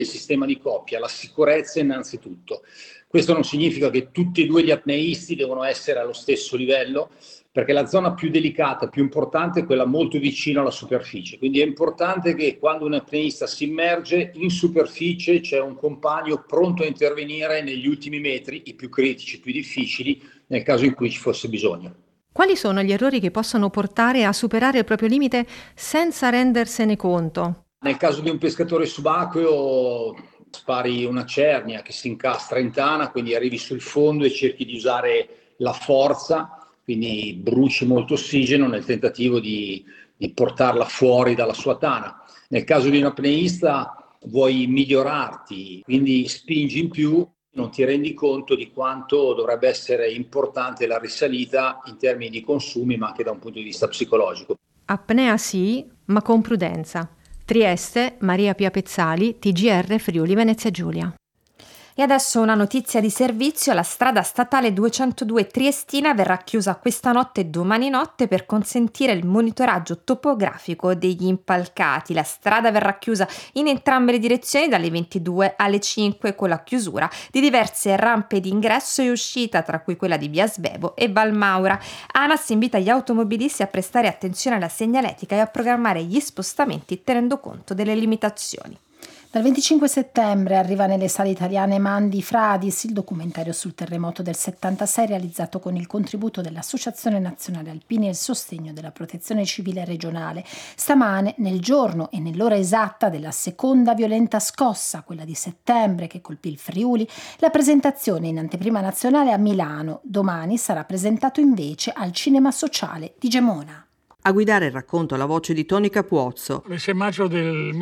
il sistema di coppia, la sicurezza innanzitutto. Questo non significa che tutti e due gli apneisti devono essere allo stesso livello, perché la zona più delicata, più importante è quella molto vicino alla superficie. Quindi è importante che quando un apneista si immerge in superficie c'è un compagno pronto a intervenire negli ultimi metri, i più critici, i più difficili, nel caso in cui ci fosse bisogno. Quali sono gli errori che possono portare a superare il proprio limite senza rendersene conto? Nel caso di un pescatore subacqueo spari una cernia che si incastra in tana, quindi arrivi sul fondo e cerchi di usare la forza, quindi bruci molto ossigeno nel tentativo di portarla fuori dalla sua tana. Nel caso di un apneista vuoi migliorarti, quindi spingi in più, non ti rendi conto di quanto dovrebbe essere importante la risalita in termini di consumi, ma anche da un punto di vista psicologico. Apnea sì, ma con prudenza. Trieste, Maria Pia Pezzali, TGR Friuli Venezia Giulia. E adesso una notizia di servizio: la strada statale 202 Triestina verrà chiusa questa notte e domani notte per consentire il monitoraggio topografico degli impalcati. La strada verrà chiusa in entrambe le direzioni dalle 22 alle 5 con la chiusura di diverse rampe di ingresso e uscita, tra cui quella di Via Svevo e Valmaura. ANAS invita gli automobilisti a prestare attenzione alla segnaletica e a programmare gli spostamenti tenendo conto delle limitazioni. Dal 25 settembre arriva nelle sale italiane Mandi Fradis, il documentario sul terremoto del 76 realizzato con il contributo dell'Associazione Nazionale Alpini e il sostegno della Protezione Civile regionale. Stamane, nel giorno e nell'ora esatta della seconda violenta scossa, quella di settembre che colpì il Friuli, la presentazione in anteprima nazionale a Milano. Domani sarà presentato invece al Cinema Sociale di Gemona. A guidare il racconto la voce di Tony Capuozzo. Il 6 maggio del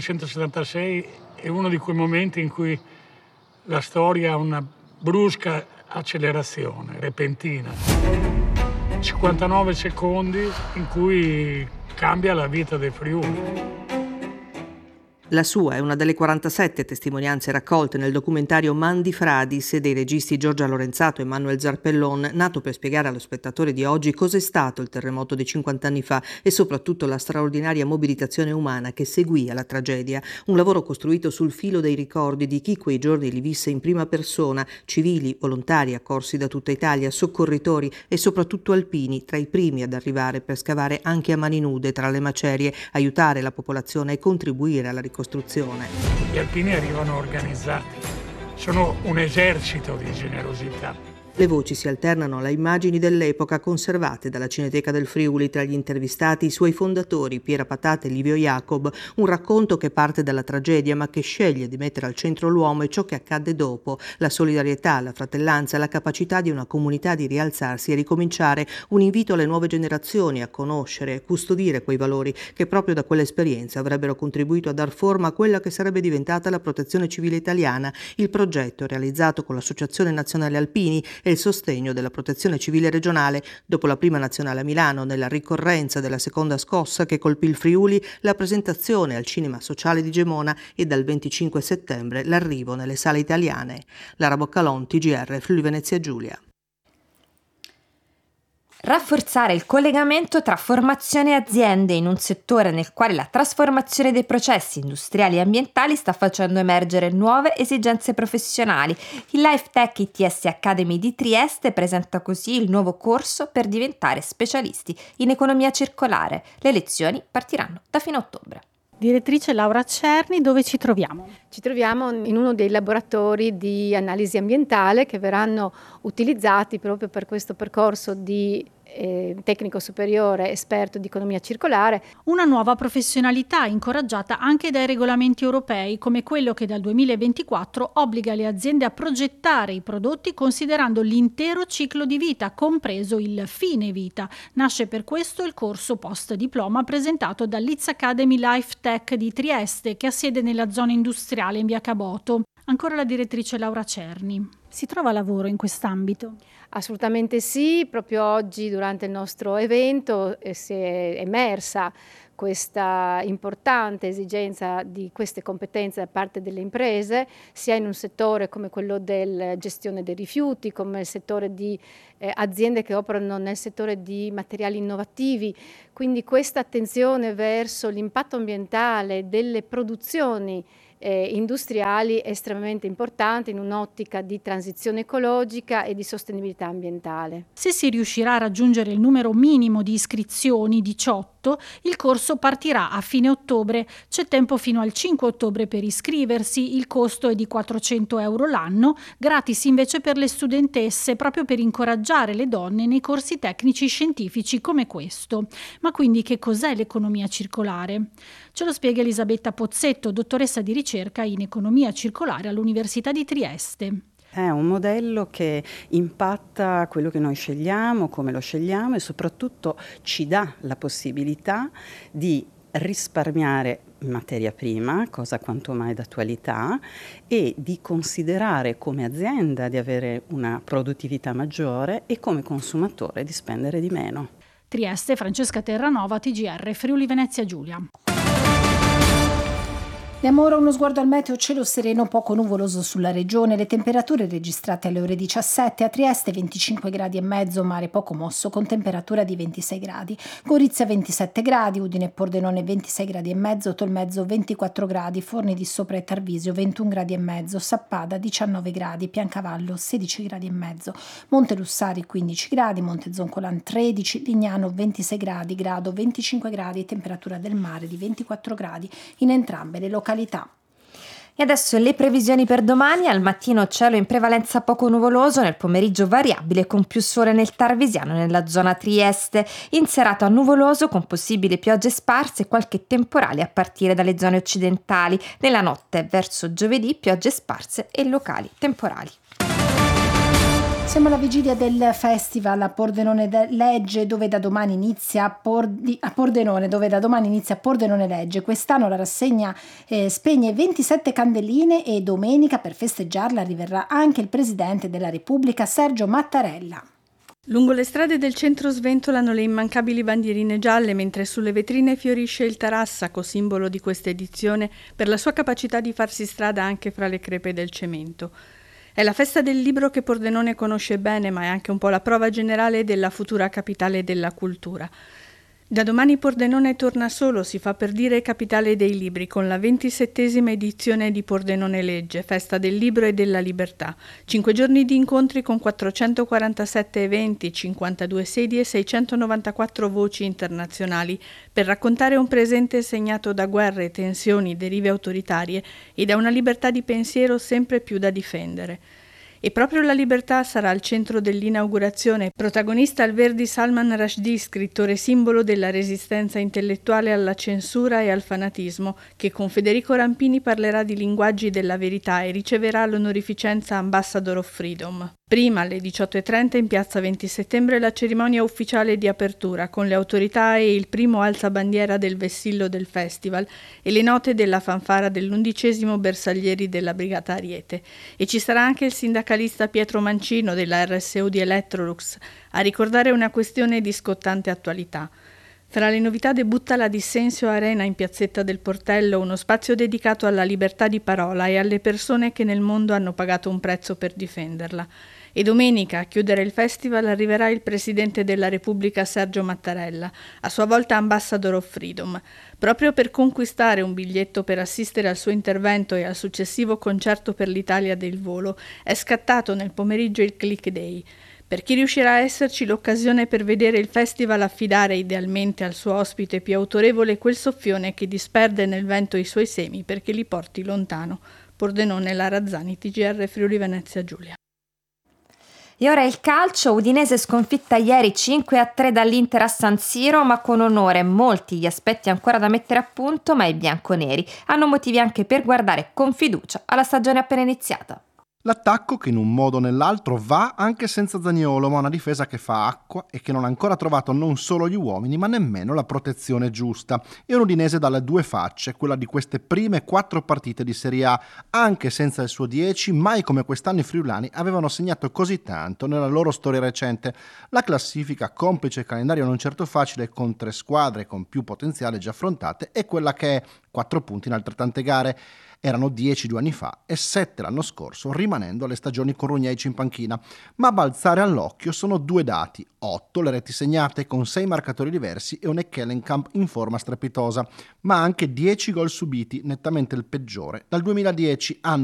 1976 è uno di quei momenti in cui la storia ha una brusca accelerazione, repentina. 59 secondi in cui cambia la vita del Friuli. La sua è una delle 47 testimonianze raccolte nel documentario Mandi Fradis dei registi Giorgia Lorenzato e Manuel Zarpellon, nato per spiegare allo spettatore di oggi cos'è stato il terremoto di 50 anni fa e soprattutto la straordinaria mobilitazione umana che seguì alla tragedia. Un lavoro costruito sul filo dei ricordi di chi quei giorni li visse in prima persona, civili, volontari accorsi da tutta Italia, soccorritori e soprattutto alpini, tra i primi ad arrivare per scavare anche a mani nude tra le macerie, aiutare la popolazione e contribuire alla ricostruzione. Gli alpini arrivano organizzati, sono un esercito di generosità. Le voci si alternano alle immagini dell'epoca conservate dalla Cineteca del Friuli, tra gli intervistati i suoi fondatori Piera Patate e Livio Jacob, un racconto che parte dalla tragedia ma che sceglie di mettere al centro l'uomo e ciò che accadde dopo, la solidarietà, la fratellanza, la capacità di una comunità di rialzarsi e ricominciare, un invito alle nuove generazioni a conoscere e custodire quei valori che proprio da quell'esperienza avrebbero contribuito a dar forma a quella che sarebbe diventata la Protezione Civile Italiana. Il progetto, realizzato con l'Associazione Nazionale Alpini e il sostegno della Protezione Civile regionale, dopo la prima nazionale a Milano, nella ricorrenza della seconda scossa che colpì il Friuli, la presentazione al Cinema Sociale di Gemona e dal 25 settembre l'arrivo nelle sale italiane. Lara Boccalon, TGR Friuli Venezia Giulia. Rafforzare il collegamento tra formazione e aziende in un settore nel quale la trasformazione dei processi industriali e ambientali sta facendo emergere nuove esigenze professionali. Il Life Tech ITS Academy di Trieste presenta così il nuovo corso per diventare specialisti in economia circolare. Le lezioni partiranno da fine ottobre. Direttrice Laura Cerni, dove ci troviamo? Ci troviamo in uno dei laboratori di analisi ambientale che verranno utilizzati proprio per questo percorso di tecnico superiore esperto di economia circolare. Una nuova professionalità incoraggiata anche dai regolamenti europei, come quello che dal 2024 obbliga le aziende a progettare i prodotti considerando l'intero ciclo di vita, compreso il fine vita. Nasce per questo il corso post diploma presentato dall'Iz Academy Life Tech di Trieste, che ha sede nella zona industriale in via Caboto. Ancora la direttrice Laura Cerni. Si trova lavoro in quest'ambito? Assolutamente sì, proprio oggi durante il nostro evento si è emersa questa importante esigenza di queste competenze da parte delle imprese, sia in un settore come quello della gestione dei rifiuti, come il settore di aziende che operano nel settore di materiali innovativi. Quindi questa attenzione verso l'impatto ambientale delle produzioni industriali estremamente importanti in un'ottica di transizione ecologica e di sostenibilità ambientale. Se si riuscirà a raggiungere il numero minimo di iscrizioni, 18, il corso partirà a fine ottobre. C'è tempo fino al 5 ottobre per iscriversi, il costo è di 400 euro l'anno, gratis invece per le studentesse, proprio per incoraggiare le donne nei corsi tecnici scientifici come questo. Ma quindi che cos'è l'economia circolare? Ce lo spiega Elisabetta Pozzetto, dottoressa di ricerca in economia circolare all'Università di Trieste. È un modello che impatta quello che noi scegliamo, come lo scegliamo e soprattutto ci dà la possibilità di risparmiare materia prima, cosa quanto mai d'attualità, e di considerare come azienda di avere una produttività maggiore e come consumatore di spendere di meno. Trieste, Francesca Terranova, TGR, Friuli Venezia Giulia. Diamo ora uno sguardo al meteo, cielo sereno, poco nuvoloso sulla regione, le temperature registrate alle ore 17, a Trieste 25 gradi e mezzo, mare poco mosso con temperatura di 26 gradi, Gorizia 27 gradi, Udine e Pordenone 26 gradi e mezzo, Tolmezzo 24 gradi, Forni di Sopra e Tarvisio 21 gradi e mezzo, Sappada 19 gradi, Piancavallo 16 gradi e mezzo, Montelussari 15 gradi, Montezoncolan 13, Lignano 26 gradi, Grado 25 gradi, temperatura del mare di 24 gradi in entrambe le località. E adesso le previsioni per domani: al mattino cielo in prevalenza poco nuvoloso, nel pomeriggio variabile con più sole nel Tarvisiano e nella zona Trieste, in serata nuvoloso con possibili piogge sparse e qualche temporale a partire dalle zone occidentali, nella notte verso giovedì piogge sparse e locali temporali. Siamo alla vigilia del festival a Pordenone Legge, dove da domani inizia Pordenone Legge. Quest'anno la rassegna spegne 27 candeline e domenica per festeggiarla arriverà anche il Presidente della Repubblica Sergio Mattarella. Lungo le strade del centro sventolano le immancabili bandierine gialle, mentre sulle vetrine fiorisce il tarassaco, simbolo di questa edizione per la sua capacità di farsi strada anche fra le crepe del cemento. È la festa del libro che Pordenone conosce bene, ma è anche un po' la prova generale della futura capitale della cultura. Da domani Pordenone torna solo, si fa per dire, capitale dei libri, con la 27esima edizione di Pordenone Legge, festa del libro e della libertà. 5 giorni di incontri con 447 eventi, 52 sedi e 694 voci internazionali, per raccontare un presente segnato da guerre, tensioni, derive autoritarie e da una libertà di pensiero sempre più da difendere. E proprio la libertà sarà al centro dell'inaugurazione, protagonista Alverdi Salman Rushdie, scrittore simbolo della resistenza intellettuale alla censura e al fanatismo, che con Federico Rampini parlerà di linguaggi della verità e riceverà l'onorificenza Ambassador of Freedom. Prima, alle 18:30, in piazza 20 settembre, la cerimonia ufficiale di apertura, con le autorità e il primo alzabandiera del vessillo del festival e le note della fanfara dell'11° Bersaglieri della Brigata Ariete. E ci sarà anche il sindacalista Pietro Mancino della RSU di Electrolux a ricordare una questione di scottante attualità. Fra le novità debutta la Dissensio Arena in Piazzetta del Portello, uno spazio dedicato alla libertà di parola e alle persone che nel mondo hanno pagato un prezzo per difenderla. E domenica, a chiudere il festival, arriverà il Presidente della Repubblica Sergio Mattarella, a sua volta Ambassador of Freedom. Proprio per conquistare un biglietto per assistere al suo intervento e al successivo concerto per l'Italia del volo, è scattato nel pomeriggio il Click Day. Per chi riuscirà a esserci, l'occasione per vedere il festival affidare idealmente al suo ospite più autorevole quel soffione che disperde nel vento i suoi semi perché li porti lontano. Pordenone, Lara Zani, TGR Friuli Venezia Giulia. E ora il calcio: Udinese sconfitta ieri 5-3 dall'Inter a San Siro, ma con onore. Molti gli aspetti ancora da mettere a punto, ma i bianconeri hanno motivi anche per guardare con fiducia alla stagione appena iniziata. L'attacco che in un modo o nell'altro va anche senza Zaniolo, ma una difesa che fa acqua e che non ha ancora trovato non solo gli uomini ma nemmeno la protezione giusta. E un Udinese dalle due facce, quella di queste prime 4 partite di Serie A, anche senza il suo 10, mai come quest'anno i friulani avevano segnato così tanto nella loro storia recente. La classifica, complice il calendario non certo facile, con 3 squadre con più potenziale già affrontate, è quella che è, 4 punti in altrettante gare. Erano 10 2 anni fa e 7 l'anno scorso, rimanendo alle stagioni con Rogneic in panchina. Ma a balzare all'occhio sono 2 dati: 8 le reti segnate con 6 marcatori diversi e un Ekkelenkamp in forma strepitosa, ma anche 10 gol subiti, nettamente il peggiore dal 2010, anno